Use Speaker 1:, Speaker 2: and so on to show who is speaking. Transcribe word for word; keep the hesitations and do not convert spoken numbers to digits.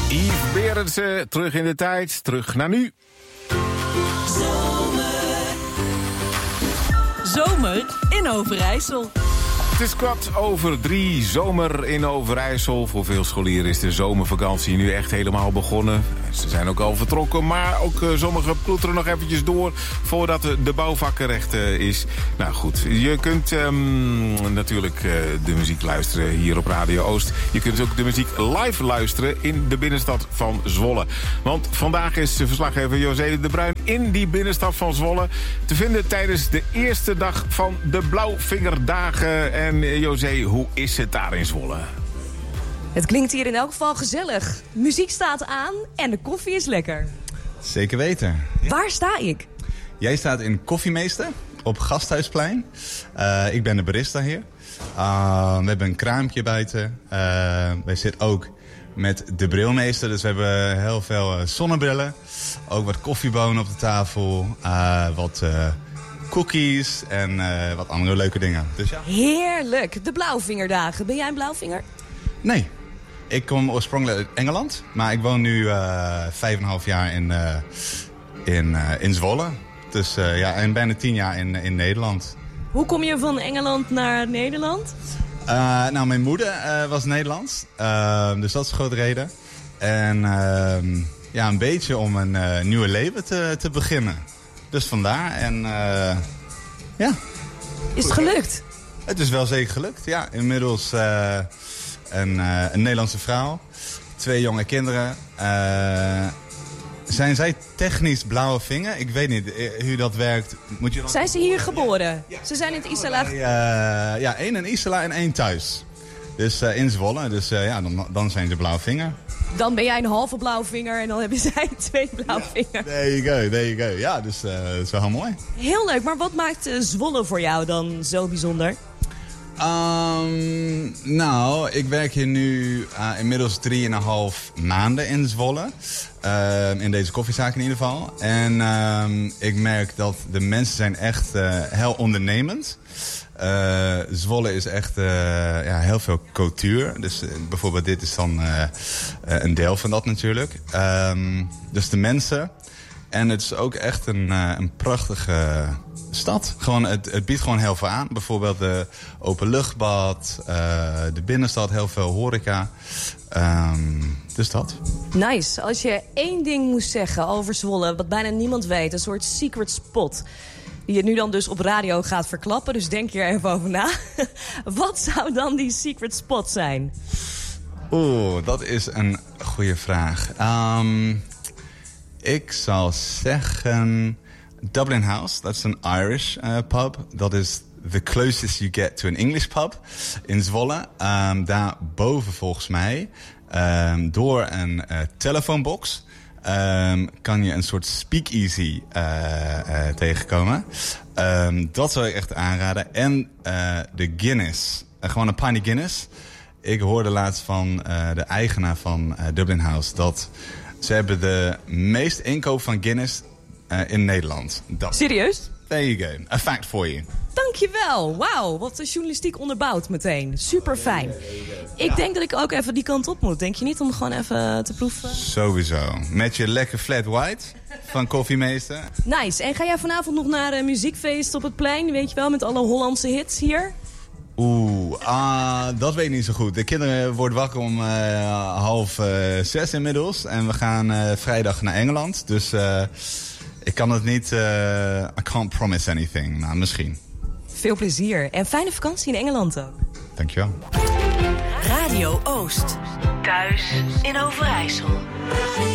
Speaker 1: Yves Berendsen, terug in de tijd, terug naar nu.
Speaker 2: Zomer. Zomer in Overijssel.
Speaker 1: Het is kwart over drie, zomer in Overijssel. Voor veel scholieren is de zomervakantie nu echt helemaal begonnen. Ze zijn ook al vertrokken, maar ook uh, sommigen ploeteren nog eventjes door voordat de, de bouwvakkenrecht uh, is. Nou goed, je kunt um, natuurlijk uh, de muziek luisteren hier op Radio Oost. Je kunt ook de muziek live luisteren in de binnenstad van Zwolle. Want vandaag is verslaggever José de Bruin in die binnenstad van Zwolle te vinden tijdens de eerste dag van de Blauwvingerdagen. En uh, José, hoe is het daar in Zwolle?
Speaker 3: Het klinkt hier in elk geval gezellig. Muziek staat aan en de koffie is lekker.
Speaker 4: Zeker weten. Ja.
Speaker 3: Waar sta ik?
Speaker 4: Jij staat in Koffiemeester op Gasthuisplein. Uh, ik ben de barista hier. Uh, we hebben een kraampje buiten. Uh, wij zitten ook met de brilmeester. Dus we hebben heel veel uh, zonnebrillen. Ook wat koffiebonen op de tafel. Uh, wat uh, cookies en uh, wat andere leuke dingen. Dus ja.
Speaker 3: Heerlijk. De Blauwvingerdagen. Ben jij een blauwvinger?
Speaker 4: Nee. Ik kom oorspronkelijk uit Engeland, maar ik woon nu uh, vijf en een half jaar in, uh, in, uh, in Zwolle. Dus uh, ja, en bijna tien jaar in, in Nederland.
Speaker 3: Hoe kom je van Engeland naar Nederland?
Speaker 4: Uh, nou, mijn moeder uh, was Nederlands, uh, dus dat is een grote reden. En uh, ja, een beetje om een uh, nieuwe leven te, te beginnen. Dus vandaar en uh, ja.
Speaker 3: Is het gelukt?
Speaker 4: Het is wel zeker gelukt, ja. Inmiddels... Uh, Een, uh, een Nederlandse vrouw, twee jonge kinderen. Uh, zijn zij technisch blauwe vinger? Ik weet niet hoe dat werkt. Moet je dan...
Speaker 3: Zijn ze hier geboren? Ja. Ze zijn in het Isala...
Speaker 4: Uh, ja, één in Isala en één thuis. Dus uh, in Zwolle. Dus uh, ja, dan, dan zijn ze blauwe vinger.
Speaker 3: Dan ben jij een halve blauwvinger en dan hebben zij twee blauwvingers.
Speaker 4: Ja, there you go, there you go. Ja, dus uh, dat is wel heel mooi.
Speaker 3: Heel leuk, maar wat maakt uh, Zwolle voor jou dan zo bijzonder?
Speaker 4: Um, nou, ik werk hier nu uh, inmiddels drieënhalf maanden in Zwolle. Uh, in deze koffiezaak in ieder geval. En um, ik merk dat de mensen zijn echt uh, heel ondernemend. Uh, Zwolle is echt uh, ja, heel veel cultuur. Dus uh, bijvoorbeeld dit is dan uh, uh, een deel van dat natuurlijk. Um, dus de mensen. En het is ook echt een, uh, een prachtige stad. Gewoon, het, het biedt gewoon heel veel aan. Bijvoorbeeld de openluchtbad, uh, de binnenstad, heel veel horeca. Um, dus dat.
Speaker 3: Nice. Als je één ding moest zeggen over Zwolle, wat bijna niemand weet, een soort secret spot, die je nu dan dus op radio gaat verklappen, dus denk hier even over na. Wat zou dan die secret spot zijn?
Speaker 4: Oeh, dat is een goede vraag. Um, ik zou zeggen Dublin House, dat is een Irish uh, pub. Dat is the closest you get to an English pub in Zwolle. Um, daarboven volgens mij, um, door een uh, telefoonbox, um, kan je een soort speakeasy uh, uh, tegenkomen. Um, dat zou ik echt aanraden. En uh, de Guinness, uh, gewoon een pint Guinness. Ik hoorde laatst van uh, de eigenaar van uh, Dublin House dat ze hebben de meest inkoop van Guinness uh, in Nederland. Dat.
Speaker 3: Serieus?
Speaker 4: There you go. A fact for you.
Speaker 3: Dankjewel. Wauw, wat de journalistiek onderbouwd meteen. Super fijn. Ik denk dat ik ook even die kant op moet. Denk je niet om gewoon even te proeven?
Speaker 4: Sowieso. Met je lekker flat white van Koffiemeester.
Speaker 3: Nice. En ga jij vanavond nog naar een muziekfeest op het plein? Weet je wel, met alle Hollandse hits hier?
Speaker 4: Oeh, ah, dat weet ik niet zo goed. De kinderen worden wakker om uh, half uh, zes inmiddels. En we gaan uh, vrijdag naar Engeland. Dus uh, ik kan het niet... Uh, I can't promise anything. Nou, misschien.
Speaker 3: Veel plezier. En fijne vakantie in Engeland ook.
Speaker 4: Dankjewel.
Speaker 2: Radio Oost. Thuis in Overijssel.